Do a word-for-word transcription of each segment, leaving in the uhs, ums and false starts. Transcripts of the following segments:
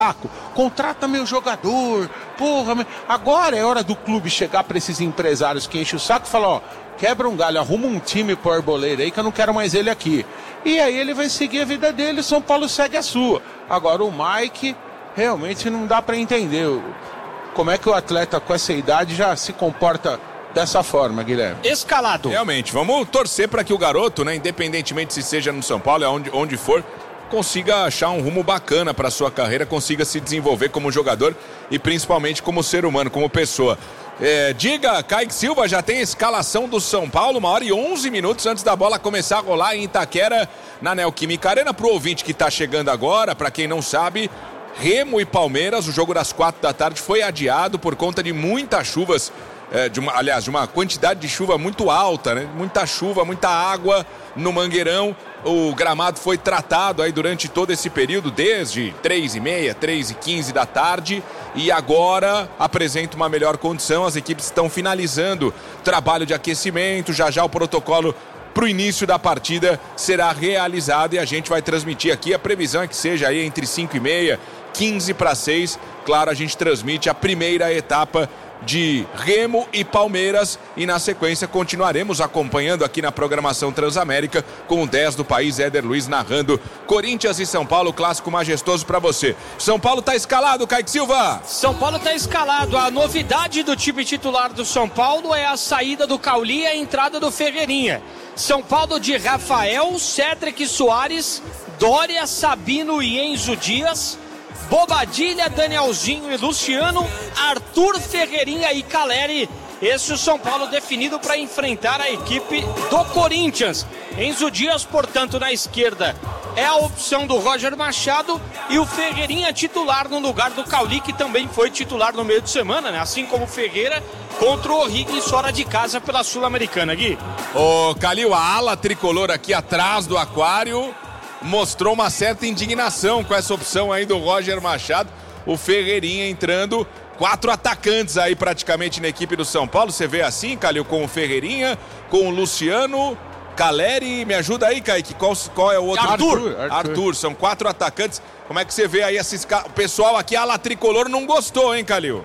Contrata meu jogador, porra, meu... agora é hora do clube chegar para esses empresários que enchem o saco e falar, ó, quebra um galho, arruma um time pro Arboleda aí que eu não quero mais ele aqui. E aí ele vai seguir a vida dele, São Paulo segue a sua. Agora o Mike, realmente não dá para entender como é que o atleta com essa idade já se comporta dessa forma, Guilherme. Escalado. Realmente, vamos torcer para que o garoto, né, independentemente se seja no São Paulo, onde, onde for, consiga achar um rumo bacana para sua carreira, consiga se desenvolver como jogador e principalmente como ser humano, como pessoa. É, diga, Kaique Silva, já tem a escalação do São Paulo, uma hora e onze minutos antes da bola começar a rolar em Itaquera, na Neoquímica Arena. Pro ouvinte que tá chegando agora, para quem não sabe, Remo e Palmeiras, o jogo das quatro da tarde foi adiado por conta de muitas chuvas, é, de uma, aliás, de uma quantidade de chuva muito alta, né? Muita chuva, muita água no Mangueirão. O gramado foi tratado aí durante todo esse período, desde três e meia, três e quinze da tarde, e agora apresenta uma melhor condição. As equipes estão finalizando trabalho de aquecimento, já já o protocolo para o início da partida será realizado e a gente vai transmitir aqui. A previsão é que seja aí entre cinco e meia, quinze para seis. Claro, a gente transmite a primeira etapa de Remo e Palmeiras e na sequência continuaremos acompanhando aqui na programação Transamérica com o dez do país, Éder Luiz narrando Corinthians e São Paulo, clássico majestoso para você. São Paulo tá escalado, Kaique Silva. São Paulo tá escalado. A novidade do time titular do São Paulo é a saída do Cauli e a entrada do Ferreirinha. São Paulo de Rafael, Cédric Soares, Dória, Sabino e Enzo Dias, Bobadilha, Danielzinho e Luciano, Arthur, Ferreirinha e Caleri. Esse é o São Paulo definido para enfrentar a equipe do Corinthians. Enzo Dias, portanto, na esquerda é a opção do Roger Machado e o Ferreirinha titular no lugar do Cauli, que também foi titular no meio de semana, né? Assim como o Ferreira contra o O'Higgins fora de casa pela Sul-Americana, Gui. Ô, Calil, a ala tricolor aqui atrás do aquário mostrou uma certa indignação com essa opção aí do Roger Machado. O Ferreirinha entrando, quatro atacantes aí praticamente na equipe do São Paulo. Você vê assim, Calil, com o Ferreirinha, com o Luciano, Caleri, me ajuda aí, Kaique, qual, qual é o outro? Arthur, Arthur. Arthur, são quatro atacantes. Como é que você vê aí esses... O pessoal aqui, a ala tricolor, não gostou, hein, Calil?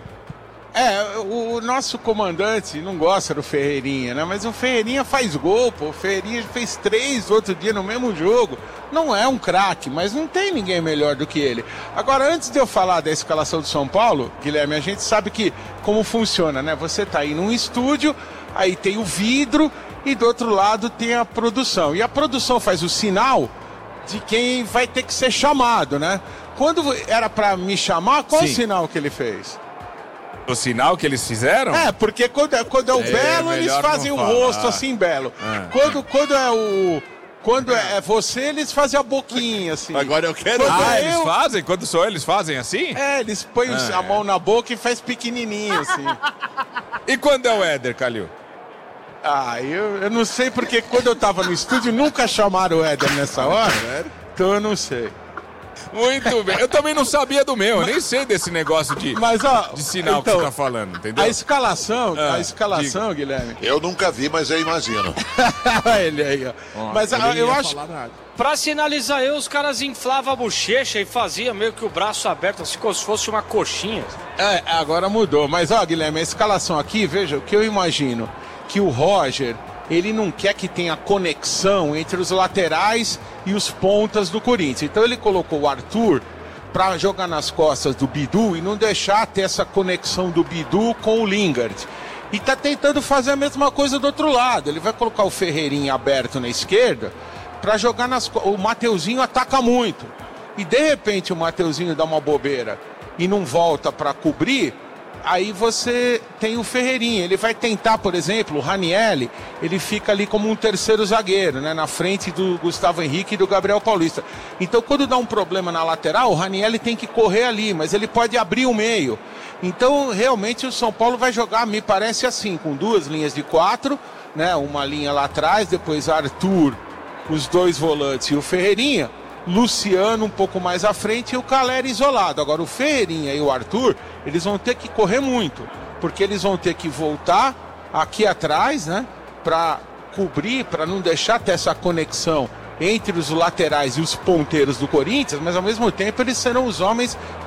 É, o nosso comandante não gosta do Ferreirinha, né? Mas o Ferreirinha faz gol, pô. O Ferreirinha fez três outro dia no mesmo jogo. Não é um craque, mas não tem ninguém melhor do que ele. Agora, antes de eu falar da escalação do São Paulo, Guilherme, a gente sabe que como funciona, né? Você tá aí num estúdio, aí tem o vidro e do outro lado tem a produção. E a produção faz o sinal de quem vai ter que ser chamado, né? Quando era pra me chamar, qual Sim. o sinal que ele fez? O sinal que eles fizeram? É, porque quando é, quando é o é, belo, eles fazem o rosto assim, belo. É. Quando, quando é o... Quando é você, eles fazem a boquinha, assim. Agora eu quero... Quando ah, é eles eu... fazem? Quando sou eu, eles fazem assim? É, eles põem ah, a mão na boca e faz pequenininho, assim. E quando é o Éder, Calil? Ah, eu, eu não sei, porque quando eu tava no estúdio, nunca chamaram o Éder nessa hora. Então eu não sei. Muito bem. Eu também não sabia do meu, eu nem sei desse negócio de, mas, ó, de sinal então, que você tá falando, entendeu? A escalação, ah, a escalação, diga. Guilherme. Eu nunca vi, mas eu imagino. Ele aí, ó. ó mas eu, eu acho... Pra sinalizar eu, os caras inflavam a bochecha e faziam meio que o braço aberto, assim como se fosse uma coxinha. É, agora mudou. Mas, ó, Guilherme, a escalação aqui, veja, o que eu imagino, que o Roger... ele não quer que tenha conexão entre os laterais e os pontas do Corinthians. Então ele colocou o Arthur para jogar nas costas do Bidu e não deixar ter essa conexão do Bidu com o Lingard. E tá tentando fazer a mesma coisa do outro lado. Ele vai colocar o Ferreirinha aberto na esquerda para jogar nas costas. O Mateuzinho ataca muito. E de repente o Mateuzinho dá uma bobeira e não volta para cobrir. Aí você tem o Ferreirinha, ele vai tentar, por exemplo, o Ranielli, ele fica ali como um terceiro zagueiro, né, na frente do Gustavo Henrique e do Gabriel Paulista. Então, quando dá um problema na lateral, o Ranielli tem que correr ali, mas ele pode abrir o meio. Então, realmente, o São Paulo vai jogar, me parece assim, com duas linhas de quatro, né, uma linha lá atrás, depois Arthur, os dois volantes e o Ferreirinha, Luciano um pouco mais à frente e o Caleri isolado. Agora o Ferreirinha e o Arthur, eles vão ter que correr muito, porque eles vão ter que voltar aqui atrás, né, para cobrir, para não deixar ter essa conexão entre os laterais e os ponteiros do Corinthians, mas ao mesmo tempo eles serão os homens